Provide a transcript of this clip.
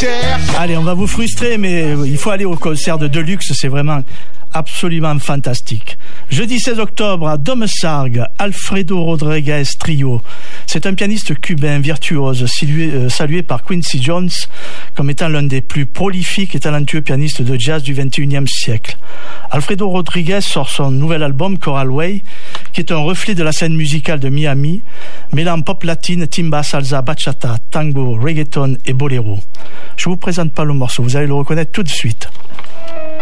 Allez, on va vous frustrer, mais il faut aller au concert de Deluxe, c'est vraiment absolument fantastique. Jeudi 16 octobre à Domessargues, Alfredo Rodriguez Trio. C'est un pianiste cubain virtuose salué par Quincy Jones comme étant l'un des plus prolifiques et talentueux pianistes de jazz du XXIe siècle. Alfredo Rodriguez sort son nouvel album Coral Way, qui est un reflet de la scène musicale de Miami, mêlant pop latine, timba, salsa, bachata, tango, reggaeton et boléro. Je vous présente pas le morceau, vous allez le reconnaître tout de suite.